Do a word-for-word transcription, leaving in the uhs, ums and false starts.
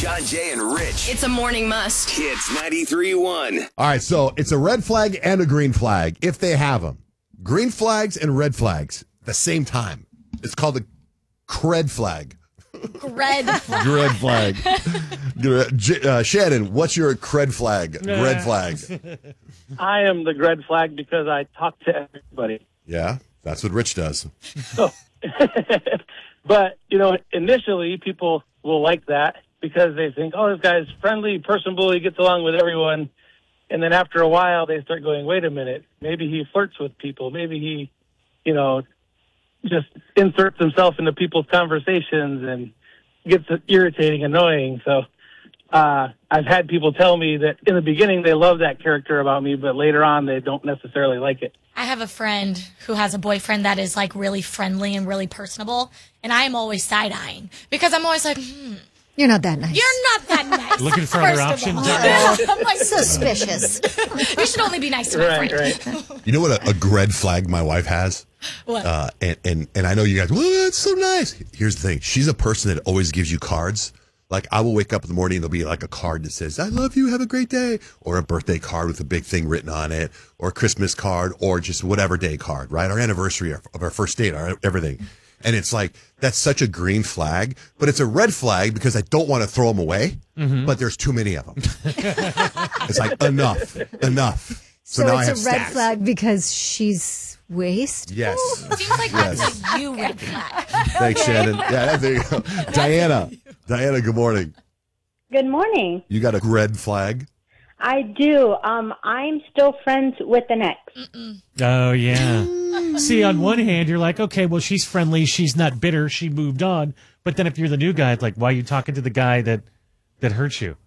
John, Jay, and Rich. It's a morning must. Hits ninety-three point one. All right, so it's a red flag and a green flag, if they have them. Green flags and red flags at the same time. It's called the cred flag. Red flag. Red flag. J- uh, Shannon, what's your cred flag? Red flag. I am the red flag because I talk to everybody. Yeah, that's what Rich does. So, but, you know, initially people will like that because they think, oh, this guy's friendly, personable, he gets along with everyone. And then after a while, they start going, wait a minute, maybe he flirts with people. Maybe he, you know, just inserts himself into people's conversations and gets irritating, annoying. So uh, I've had people tell me that in the beginning they love that character about me, but later on they don't necessarily like it. I have a friend who has a boyfriend that is like really friendly and really personable, and I am always side-eyeing because I'm always like, hmm. You're not that nice. You're not that nice. Looking for other options. Yeah, I'm like, Suspicious. you should only be nice to my Right, friend. right. You know what a, a red flag my wife has? What? Uh, and, and, and I know you guys, well, that's so nice. Here's the thing. She's a person that always gives you cards. Like, I will wake up in the morning and there'll be like a card that says, I love you, have a great day. Or a birthday card with a big thing written on it. Or a Christmas card. Or just whatever day card, right? Our anniversary of our first date, our everything. And it's like, that's such a green flag. But it's a red flag because I don't want to throw them away. Mm-hmm. But there's too many of them. It's like, enough, enough. So, So, now I it's have a red stacks. flag because she's waste? Yes. Seems like that's a you red flag. Thanks, Shannon. Yeah, there you go. Diana. Diana, good morning. Good morning. You got a red flag? I do. Um, I'm still friends with an ex. Oh, yeah. See, on one hand, you're like, okay, well, she's friendly. She's not bitter. She moved on. But then if you're the new guy, it's like, why are you talking to the guy that, that hurt you?